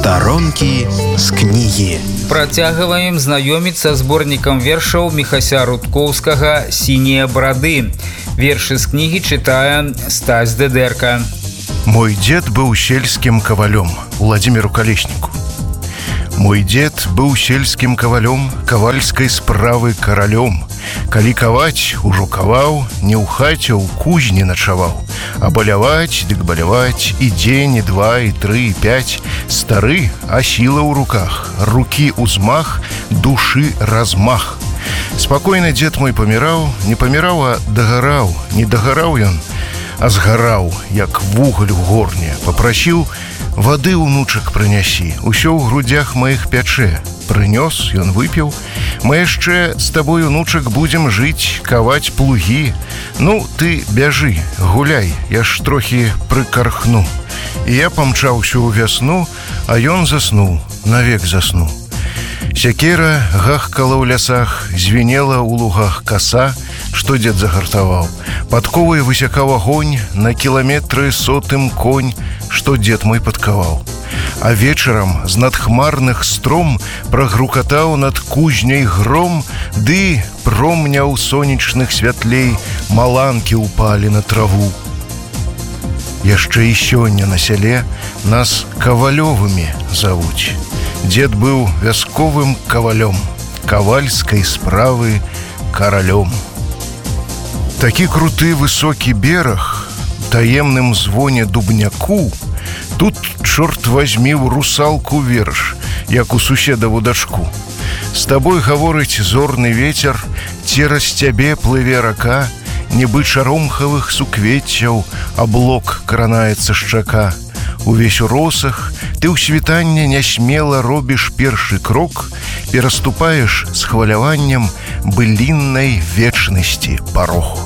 Старонкі з кнігі. Працягваем знаёміцца з зборнікам вершаў Міхася Рудкоўскага «Сінія брады». Вершы з кнігі чытае Стась Дедерка. Мой дед был сельским ковалем, Владимиру Колеснику. Мой дед был сельским ковалем, ковальской справы королем. Калі ковать ужо ковал, не ў хаце ў кузні начаваў. А баляваць, дык баляваць, і дзень, і два, і тры, і пять. Стары, а сіла ў руках, рукі узмах, душы размах. Спакойна дед мой паміраў, не паміраў, а дагараў. Не дагараў ён, а згараў, як вугаль у горне. Папрасіў: вады, унучак, прынясі, усё ў грудях маіх пячэ. Прынёс, ён выпіў. Мы яшчэ з табой, унучак, будзем жыць, каваць плугі. Ну, ты бяжы, гуляй, я ж трохі прыкархну. І я памчаўся ў вясну, а ён заснуў, навек заснуў. Сякера гахкала ў лясах, звенела ў лугах каса, што дзед загартаваў. Падковай высякаў агонь, на кіламетры сотым конь, што дзед мой падкаваў. А вечарам з надхмарных стром прагрукатаў над кузняй гром, ды промняў сонечных святлей маланкі ўпалі на траву. Яшчэ і сёння на сяле нас кавалёвымі завуць. Дед быў вясковым кавалём, кавальскай справы каралём. Такі круты высокі бераг, таемным звоне дубняку. Тут, чорт возьми, ў русалку верш, як у суседаву дачку. З табой гаворыць зорны вецер, цераз цябе плыве рака, нібы чаромхавых суквеццяў аблок кранаецца шчака. Увесь у росах, ты ў світанне нясмела робіш першы крок, пераступаеш з хваляваннем быліннай вечнасці парог.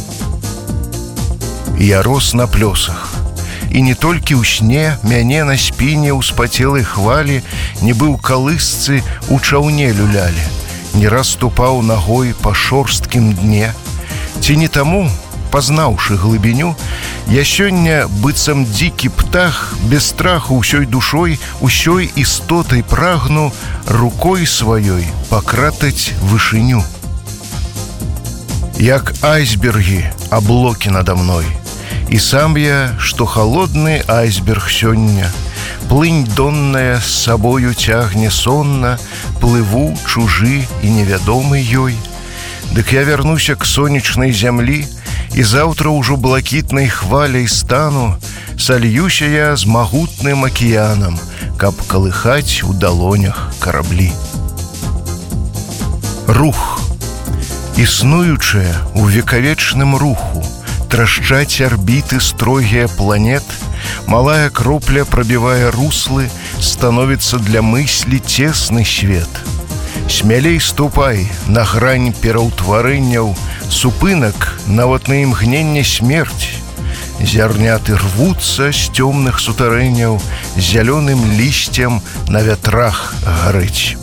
Я рос на плёсах, і не толькі ў сне мяне на спіне ў спацелай хвалі, нібы ў калысцы у чаўне люлялі, не раз ступаў нагой па шорсткім дне. Ці не таму, пазнаўшы глыбіню, я сёння быццам дзікі птах, без страху ўсёй душой, усёй істотай прагну рукой сваёй пакратаць вышыню. Як айсбергі аблокі надо мной, і сам я, што холодны айсберг сёння. Плынь донная з сабою цягне сонна, плыву чужы і невядомы ёй. Дык я вярнуся к сонечнай зямлі, і заўтра ўжо блакітнай хваляй стану, сальюся я з магутным акіянам, каб калыхаць у далонях караблі. Рух, існуючае ў векавечным руху, трашчаць арбіты строгія планет, малая кропля прабівае руслы, становіцца для мыслі цесны свет. Смялей ступай на грань пераўтварэнняў, супынак нават на імгненне смерць. Зярняты рвуцца з цёмных сутарэнняў, зялёным лісцем на вятрах гарыць.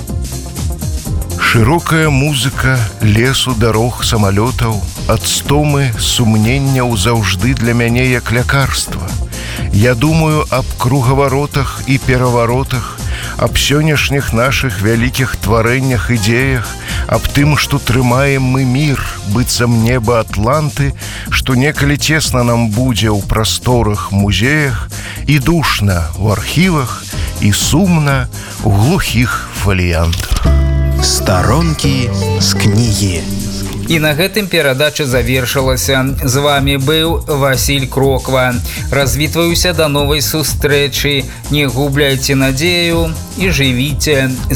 Шырокая музыка лесу, дарог, самалётаў, ад стомы, сумненняў заўжды для мяне як лякарства. Я думаю аб кругаваротах і пераваротах, аб сённяшніх нашых вялікіх тварэннях, ідзеях, аб тым, што трымаем мы мір, быццам неба Атланты, што некалі цесна нам будзе ў прасторах, музеях, і душна ў архівах, і сумна ў глухіх фаліянтах. Старонкі з кнігі. І на гэтым перадача завершылася. З вами быў Васіль Кроква. Развітваюся да новай сустрэчы. Не губляйце надзею і жывіце